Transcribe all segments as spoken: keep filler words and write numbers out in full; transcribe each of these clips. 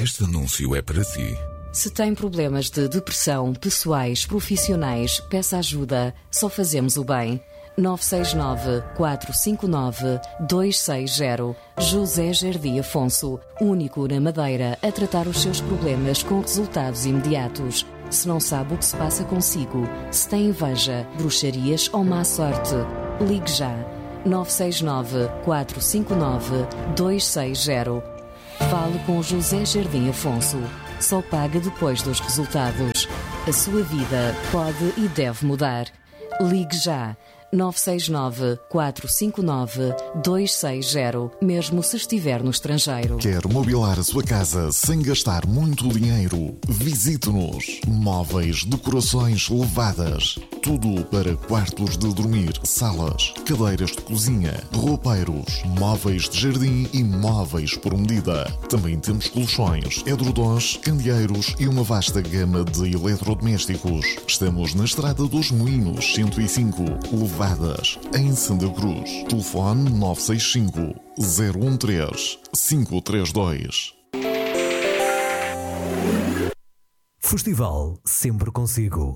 Este anúncio é para si. Se tem problemas de depressão, pessoais, profissionais, peça ajuda. Só fazemos o bem. nove seis nove, quatro cinco nove, dois seis zero. José Jardim Afonso, único na Madeira a tratar os seus problemas com resultados imediatos. Se não sabe o que se passa consigo, se tem inveja, bruxarias ou má sorte, ligue já. nove seis nove, quatro cinco nove, dois seis zero. Fale com José Jardim Afonso. Só paga depois dos resultados. A sua vida pode e deve mudar. Ligue já. nove seis nove, quatro cinco nove, dois seis zero, mesmo se estiver no estrangeiro. Quer mobilar a sua casa sem gastar muito dinheiro? Visite-nos. Móveis, decorações elevadas. Tudo para quartos de dormir, salas, cadeiras de cozinha, roupeiros, móveis de jardim e móveis por medida. Também temos colchões, edredons, candeeiros e uma vasta gama de eletrodomésticos. Estamos na Estrada dos Moinhos, cento e cinco, Levadas, em Santa Cruz. Telefone nove seis cinco, zero um três, cinco três dois. Festival sempre consigo.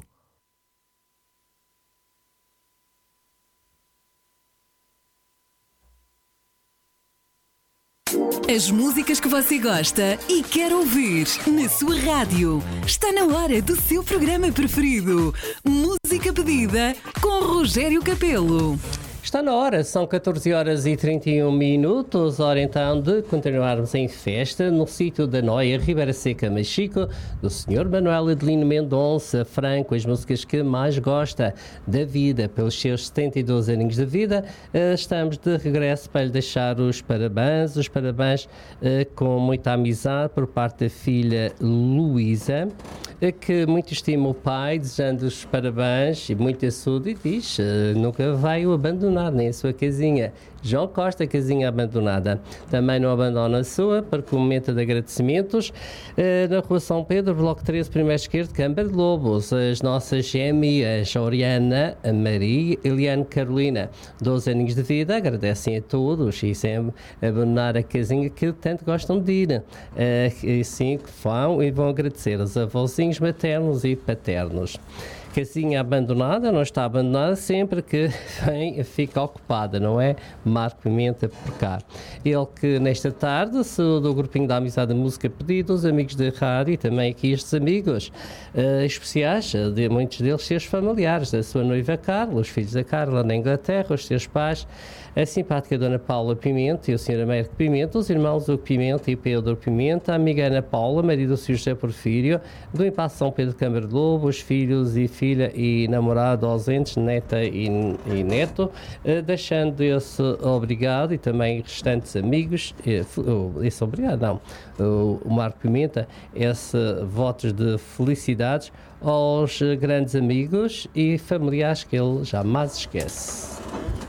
As músicas que você gosta e quer ouvir na sua rádio. Está na hora do seu programa preferido. Música pedida com Rogério Capelo. Está na hora, são catorze horas e trinta e um minutos, hora então de continuarmos em festa no sítio da Noia, Ribeira Seca, Machico, do senhor Manuel Adelino Mendonça Franco, as músicas que mais gosta da vida, pelos seus setenta e dois aninhos de vida. Estamos de regresso para lhe deixar os parabéns, os parabéns com muita amizade por parte da filha Luísa, que muito estima o pai, desejando os parabéns e muita saúde, e diz, nunca vai o abandonar, nem a sua casinha. João Costa, casinha abandonada. Também não abandona a sua, porque o momento de agradecimentos, eh, na Rua São Pedro, Bloco treze, primeiro esquerdo, Câmara de Lobos, as nossas gêmeas, Oriana, a Maria, Eliane, Carolina, doze aninhos de vida, agradecem a todos e sem abandonar a casinha que tanto gostam de ir. Eh, e sim, que vão e vão agradecer aos avózinhos maternos e paternos. Casinha abandonada não está abandonada sempre que vem, fica ocupada, não é? Marco Pimenta por cá. Ele que nesta tarde, do grupinho da Amizade da Música Pedido, os amigos da rádio e também aqui estes amigos uh, especiais, de muitos deles seus familiares, da sua noiva Carla, os filhos da Carla na Inglaterra, os seus pais, a simpática Dona Paula Pimenta e o senhor Américo Pimenta, os irmãos Hugo Pimenta e Pedro Pimenta, a amiga Ana Paula, marido do senhor José Porfírio, do Impasse São Pedro de Câmara de Lobo, os filhos e filha e namorado ausentes, neta e, e neto, eh, deixando esse obrigado e também restantes amigos, eh, esse obrigado não, o, o Marco Pimenta, esse votos de felicidades aos grandes amigos e familiares que ele jamais esquece.